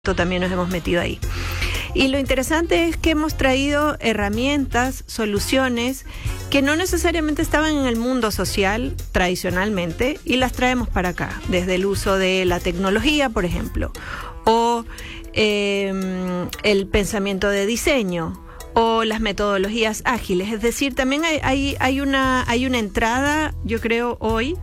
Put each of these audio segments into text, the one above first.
también nos hemos metido ahí. Y lo interesante es que hemos traído herramientas, soluciones que no necesariamente estaban en el mundo social tradicionalmente y las traemos para acá, desde el uso de la tecnología, por ejemplo, o el pensamiento de diseño, o las metodologías ágiles. Es decir, también hay una entrada, yo creo, hoy,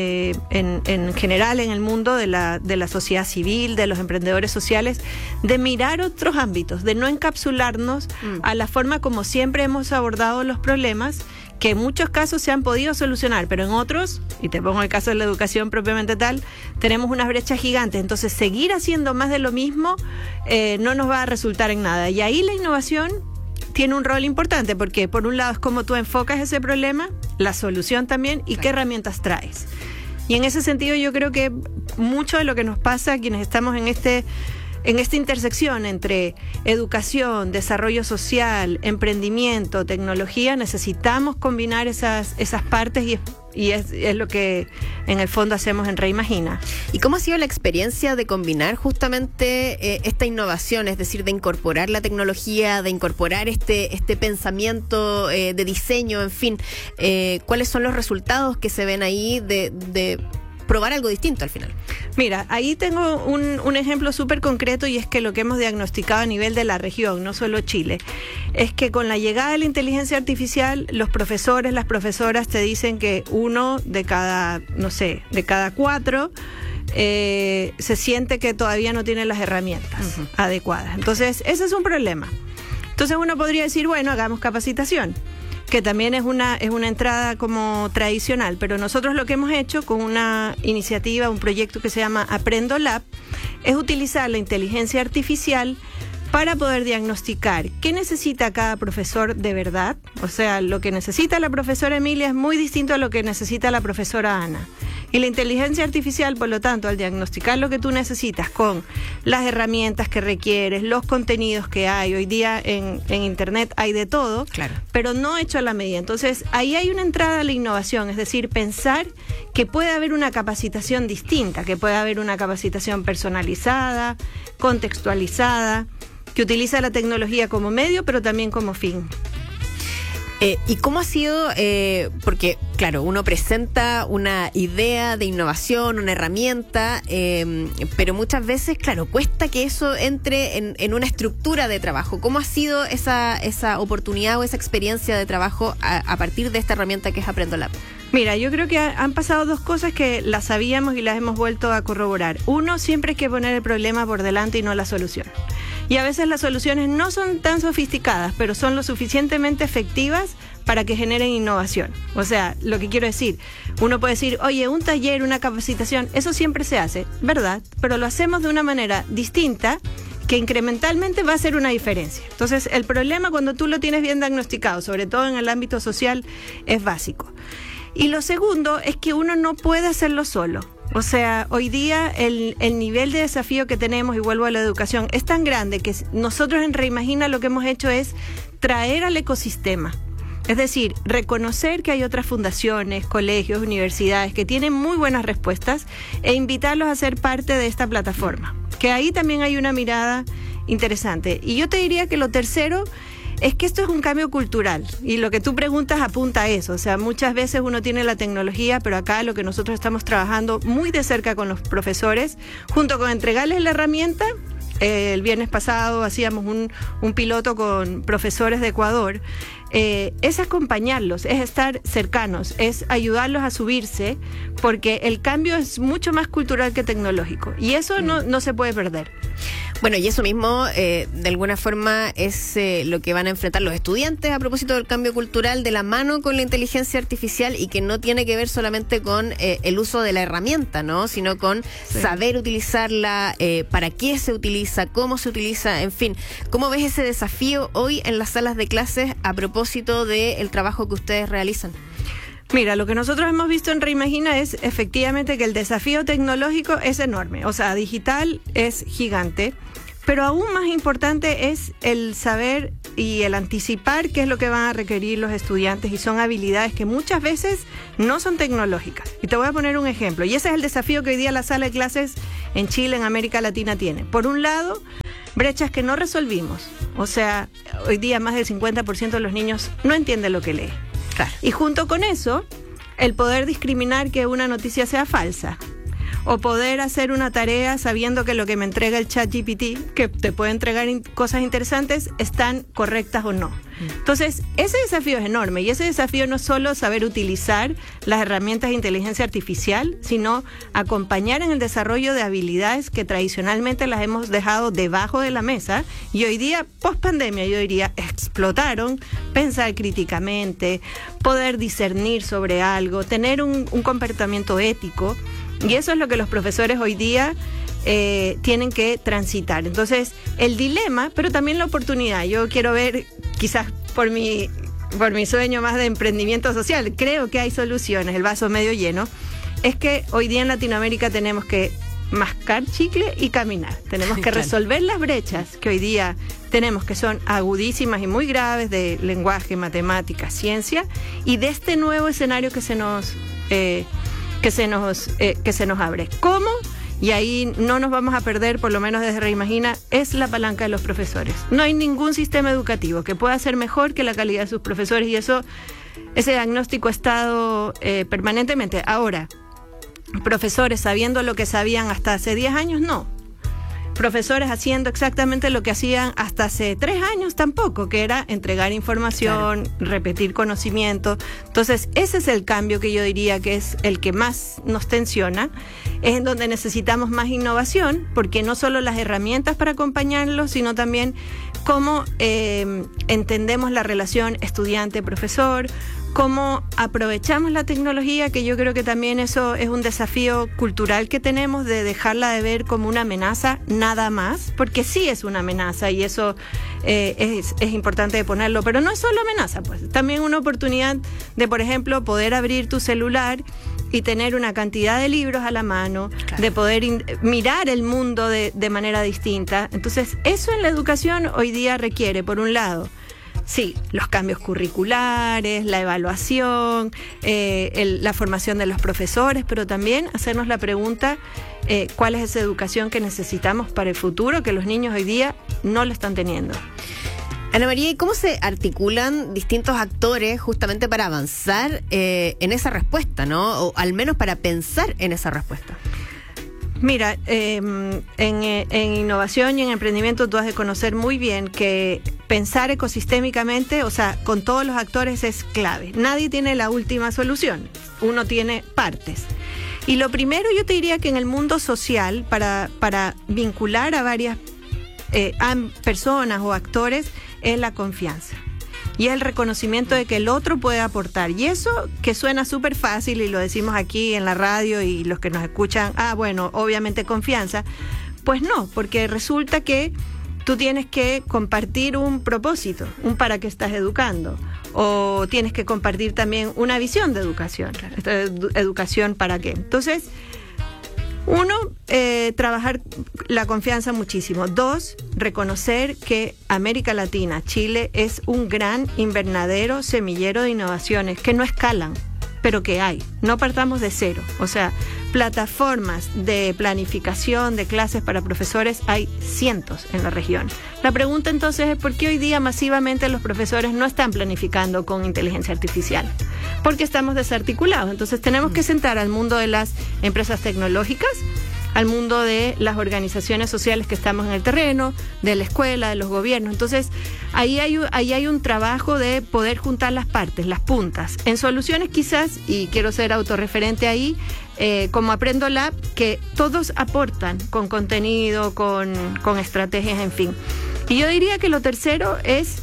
en general en el mundo de la sociedad civil, de los emprendedores sociales, de mirar otros ámbitos, de no encapsularnos a la forma como siempre hemos abordado los problemas, que en muchos casos se han podido solucionar, pero en otros, y te pongo el caso de la educación propiamente tal, tenemos unas brechas gigantes. Entonces, seguir haciendo más de lo mismo no nos va a resultar en nada. Y ahí la innovación tiene un rol importante, porque por un lado es cómo tú enfocas ese problema, la solución también, y qué herramientas traes. Y en ese sentido yo creo que mucho de lo que nos pasa a quienes estamos en esta intersección entre educación, desarrollo social, emprendimiento, tecnología, necesitamos combinar esas partes y es lo que en el fondo hacemos en Reimagina. ¿Y cómo ha sido la experiencia de combinar justamente esta innovación, es decir, de incorporar la tecnología, de incorporar este pensamiento de diseño, en fin? ¿Cuáles son los resultados que se ven ahí de probar algo distinto al final? Mira, ahí tengo un ejemplo súper concreto, y es que lo que hemos diagnosticado a nivel de la región, no solo Chile, es que con la llegada de la inteligencia artificial, los profesores, las profesoras te dicen que uno de cada 4 se siente que todavía no tiene las herramientas adecuadas. Entonces, ese es un problema. Entonces uno podría decir, bueno, hagamos capacitación, que también es una entrada como tradicional, pero nosotros lo que hemos hecho con una iniciativa, un proyecto que se llama Aprendo Lab, es utilizar la inteligencia artificial para poder diagnosticar qué necesita cada profesor de verdad. O sea, lo que necesita la profesora Emilia es muy distinto a lo que necesita la profesora Ana. Y la inteligencia artificial, por lo tanto, al diagnosticar lo que tú necesitas con las herramientas que requieres, los contenidos que hay, hoy día en Internet hay de todo, claro, pero no hecho a la medida. Entonces, ahí hay una entrada a la innovación, es decir, pensar que puede haber una capacitación distinta, que puede haber una capacitación personalizada, contextualizada, que utiliza la tecnología como medio, pero también como fin. ¿Y cómo ha sido? Porque, claro, uno presenta una idea de innovación, una herramienta, pero muchas veces, claro, cuesta que eso entre en una estructura de trabajo. ¿Cómo ha sido esa oportunidad o esa experiencia de trabajo a partir de esta herramienta que es Aprendo Lab? Mira, yo creo que han pasado dos cosas que las sabíamos y las hemos vuelto a corroborar. Uno, siempre hay que poner el problema por delante y no la solución. Y a veces las soluciones no son tan sofisticadas, pero son lo suficientemente efectivas para que generen innovación. O sea, lo que quiero decir, uno puede decir, oye, un taller, una capacitación, eso siempre se hace, ¿verdad? Pero lo hacemos de una manera distinta que incrementalmente va a hacer una diferencia. Entonces, el problema cuando tú lo tienes bien diagnosticado, sobre todo en el ámbito social, es básico. Y lo segundo es que uno no puede hacerlo solo. O sea, hoy día el nivel de desafío que tenemos, y vuelvo a la educación, es tan grande que nosotros en Reimagina lo que hemos hecho es traer al ecosistema. Es decir, reconocer que hay otras fundaciones, colegios, universidades que tienen muy buenas respuestas e invitarlos a ser parte de esta plataforma. Que ahí también hay una mirada interesante. Y yo te diría que lo tercero es que esto es un cambio cultural, y lo que tú preguntas apunta a eso. O sea, muchas veces uno tiene la tecnología, pero acá lo que nosotros estamos trabajando muy de cerca con los profesores, junto con entregarles la herramienta. El viernes pasado hacíamos un piloto con profesores de Ecuador. Es acompañarlos, es estar cercanos, es ayudarlos a subirse, porque el cambio es mucho más cultural que tecnológico, y eso no se puede perder. Bueno, y eso mismo, de alguna forma, es lo que van a enfrentar los estudiantes a propósito del cambio cultural, de la mano con la inteligencia artificial, y que no tiene que ver solamente con el uso de la herramienta, ¿no? Sino con saber utilizarla, para qué se utiliza, cómo se utiliza, en fin. ¿Cómo ves ese desafío hoy en las salas de clases a propósito del trabajo que ustedes realizan? Mira, lo que nosotros hemos visto en Reimagina es efectivamente que el desafío tecnológico es enorme. O sea, digital es gigante, pero aún más importante es el saber y el anticipar qué es lo que van a requerir los estudiantes, y son habilidades que muchas veces no son tecnológicas. Y te voy a poner un ejemplo, y ese es el desafío que hoy día la sala de clases en Chile, en América Latina tiene. Por un lado, brechas que no resolvimos. O sea, hoy día más del 50% de los niños no entienden lo que lee. Claro. Y junto con eso, el poder discriminar que una noticia sea falsa. O poder hacer una tarea sabiendo que lo que me entrega el ChatGPT, que te puede entregar cosas interesantes, están correctas o no. Entonces, ese desafío es enorme, y ese desafío no es solo saber utilizar las herramientas de inteligencia artificial, sino acompañar en el desarrollo de habilidades que tradicionalmente las hemos dejado debajo de la mesa, y hoy día, post pandemia, yo diría, explotaron. Pensar críticamente, poder discernir sobre algo, tener un comportamiento ético. Y eso es lo que los profesores hoy día tienen que transitar. Entonces, el dilema, pero también la oportunidad. Yo quiero ver, quizás por mi sueño más de emprendimiento social, creo que hay soluciones, el vaso medio lleno, es que hoy día en Latinoamérica tenemos que mascar chicle y caminar. Tenemos que resolver las brechas que hoy día tenemos, que son agudísimas y muy graves, de lenguaje, matemáticas, ciencia, y de este nuevo escenario que se nos abre. ¿Cómo? Y ahí no nos vamos a perder, por lo menos desde Reimagina, es la palanca de los profesores. No hay ningún sistema educativo que pueda ser mejor que la calidad de sus profesores, y ese diagnóstico ha estado permanentemente. Ahora, profesores sabiendo lo que sabían hasta hace 10 años, no. Profesores haciendo exactamente lo que hacían hasta hace 3 años tampoco, que era entregar información, repetir conocimiento. Entonces, ese es el cambio que yo diría que es el que más nos tensiona, es en donde necesitamos más innovación, porque no solo las herramientas para acompañarlos, sino también cómo entendemos la relación estudiante-profesor, cómo aprovechamos la tecnología, que yo creo que también eso es un desafío cultural que tenemos, de dejarla de ver como una amenaza nada más, porque sí es una amenaza, y eso es importante ponerlo, pero no es solo amenaza, pues también una oportunidad de, por ejemplo, poder abrir tu celular y tener una cantidad de libros a la mano, claro, de poder mirar el mundo de manera distinta. Entonces, eso en la educación hoy día requiere, por un lado, sí, los cambios curriculares, la evaluación, la formación de los profesores, pero también hacernos la pregunta, ¿cuál es esa educación que necesitamos para el futuro, que los niños hoy día no lo están teniendo? Ana María, ¿y cómo se articulan distintos actores justamente para avanzar en esa respuesta, ¿no? O al menos para pensar en esa respuesta. Mira, en innovación y en emprendimiento tú has de conocer muy bien que pensar ecosistémicamente, o sea, con todos los actores, es clave. Nadie tiene la última solución, uno tiene partes. Y lo primero, yo te diría que en el mundo social, para vincular a varias personas o actores, es la confianza. Y es el reconocimiento de que el otro puede aportar. Y eso, que suena súper fácil, y lo decimos aquí en la radio y los que nos escuchan, bueno, obviamente confianza. Pues no, porque resulta que tú tienes que compartir un propósito, un para qué estás educando. O tienes que compartir también una visión de educación. Educación para qué. Entonces, uno, trabajar la confianza muchísimo. 2, reconocer que América Latina, Chile, es un gran invernadero, semillero de innovaciones que no escalan, pero que hay. No partamos de cero. O sea, plataformas de planificación de clases para profesores hay cientos en la región. La pregunta entonces es ¿por qué hoy día masivamente los profesores no están planificando con inteligencia artificial? Porque estamos desarticulados. Entonces tenemos que sentar al mundo de las empresas tecnológicas, al mundo de las organizaciones sociales que estamos en el terreno, de la escuela, de los gobiernos. Entonces, ahí hay un trabajo de poder juntar las partes, las puntas. En soluciones quizás, y quiero ser autorreferente ahí, como Aprendo Lab, que todos aportan con contenido, con estrategias, en fin. Y yo diría que lo tercero es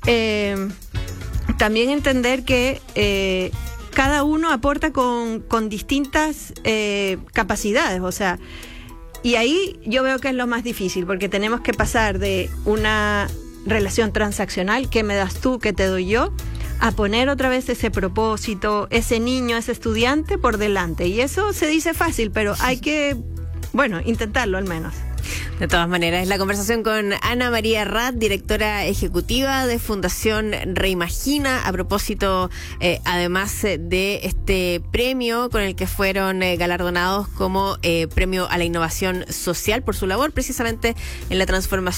también entender que cada uno aporta con distintas capacidades, o sea, y ahí yo veo que es lo más difícil, porque tenemos que pasar de una relación transaccional, ¿qué me das tú, qué te doy yo?, a poner otra vez ese propósito, ese niño, ese estudiante por delante. Y eso se dice fácil, pero hay que, intentarlo al menos. De todas maneras, es la conversación con Ana María Rath, directora ejecutiva de Fundación Reimagina, a propósito, además de este premio con el que fueron galardonados como premio a la innovación social por su labor precisamente en la transformación